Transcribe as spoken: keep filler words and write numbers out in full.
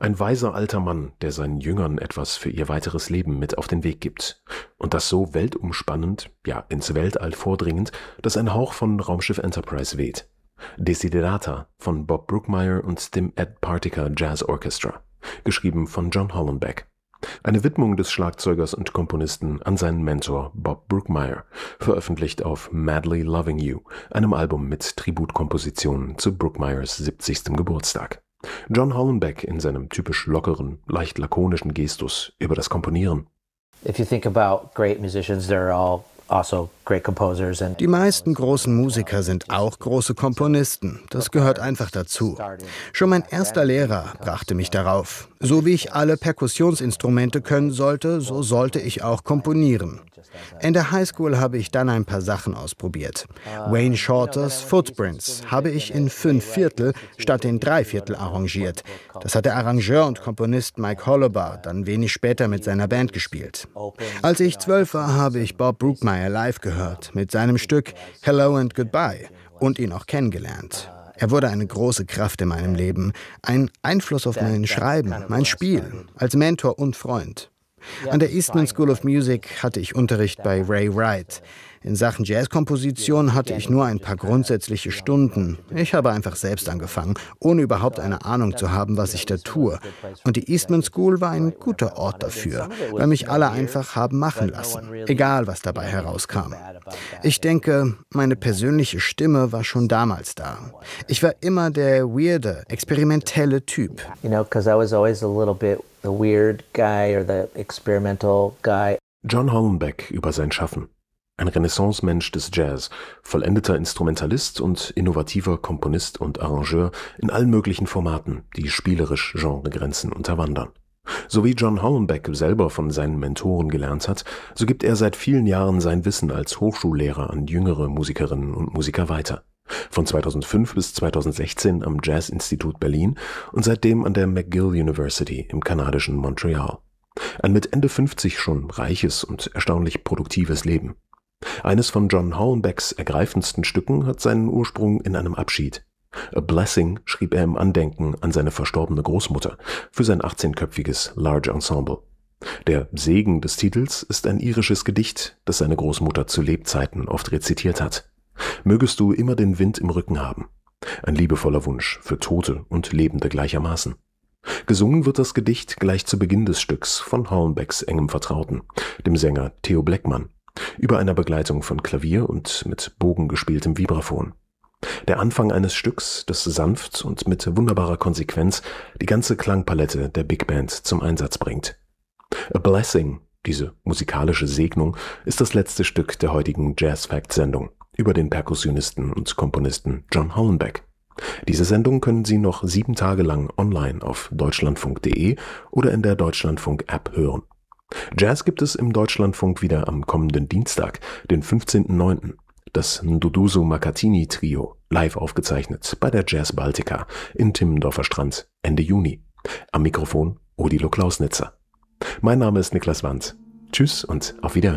Ein weiser alter Mann, der seinen Jüngern etwas für ihr weiteres Leben mit auf den Weg gibt. Und das so weltumspannend, ja ins Weltall vordringend, dass ein Hauch von Raumschiff Enterprise weht. Desiderata von Bob Brookmeyer und dem Ed Partaker Jazz Orchestra, geschrieben von John Hollenbeck. Eine Widmung des Schlagzeugers und Komponisten an seinen Mentor Bob Brookmeyer, veröffentlicht auf Madly Loving You, einem Album mit Tributkompositionen zu Brookmeyers siebzigstem Geburtstag. John Hollenbeck in seinem typisch lockeren, leicht lakonischen Gestus über das Komponieren. If you think about great musicians, they're all also great composers and Die meisten großen Musiker sind auch große Komponisten. Das gehört einfach dazu. Schon mein erster Lehrer brachte mich darauf. So wie ich alle Perkussionsinstrumente können sollte, so sollte ich auch komponieren. In der Highschool habe ich dann ein paar Sachen ausprobiert. Wayne Shorters Footprints habe ich in fünf Viertel statt in drei Viertel arrangiert. Das hat der Arrangeur und Komponist Mike Holliber dann wenig später mit seiner Band gespielt. Als ich zwölf war, habe ich Bob Brookmeyer live gehört mit seinem Stück Hello and Goodbye und ihn auch kennengelernt. Er wurde eine große Kraft in meinem Leben, ein Einfluss auf mein Schreiben, mein Spiel, als Mentor und Freund. An der Eastman School of Music hatte ich Unterricht bei Ray Wright. In Sachen Jazzkomposition hatte ich nur ein paar grundsätzliche Stunden. Ich habe einfach selbst angefangen, ohne überhaupt eine Ahnung zu haben, was ich da tue. Und die Eastman School war ein guter Ort dafür, weil mich alle einfach haben machen lassen, egal was dabei herauskam. Ich denke, meine persönliche Stimme war schon damals da. Ich war immer der weirde, experimentelle Typ. you know, because I was always a little bit the weird guy or the experimental guy. John Hollenbeck über sein Schaffen. Ein Renaissance-Mensch des Jazz, vollendeter Instrumentalist und innovativer Komponist und Arrangeur in allen möglichen Formaten, die spielerisch Genregrenzen unterwandern. So wie John Hollenbeck selber von seinen Mentoren gelernt hat, so gibt er seit vielen Jahren sein Wissen als Hochschullehrer an jüngere Musikerinnen und Musiker weiter. Von zweitausendfünf bis zweitausendsechzehn am Jazz-Institut Berlin und seitdem an der McGill University im kanadischen Montreal. Ein mit Ende fünfzig schon reiches und erstaunlich produktives Leben. Eines von John Hollenbecks ergreifendsten Stücken hat seinen Ursprung in einem Abschied. A Blessing schrieb er im Andenken an seine verstorbene Großmutter für sein achtzehnköpfiges Large Ensemble. Der Segen des Titels ist ein irisches Gedicht, das seine Großmutter zu Lebzeiten oft rezitiert hat. Mögest du immer den Wind im Rücken haben. Ein liebevoller Wunsch für Tote und Lebende gleichermaßen. Gesungen wird das Gedicht gleich zu Beginn des Stücks von Hollenbecks engem Vertrauten, dem Sänger Theo Bleckmann, über einer Begleitung von Klavier und mit Bogen gespieltem Vibraphon. Der Anfang eines Stücks, das sanft und mit wunderbarer Konsequenz die ganze Klangpalette der Big Band zum Einsatz bringt. A Blessing, diese musikalische Segnung, ist das letzte Stück der heutigen Jazz-Fact-Sendung über den Perkussionisten und Komponisten John Hollenbeck. Diese Sendung können Sie noch sieben Tage lang online auf deutschlandfunk punkt de oder in der Deutschlandfunk-App hören. Jazz gibt es im Deutschlandfunk wieder am kommenden Dienstag, den fünfzehnten neunten Das Nduduzo Makatini Trio, live aufgezeichnet bei der Jazz Baltica in Timmendorfer Strand Ende Juni. Am Mikrofon Odilo Klausnitzer. Mein Name ist Niklas Wandt. Tschüss und auf Wiedersehen.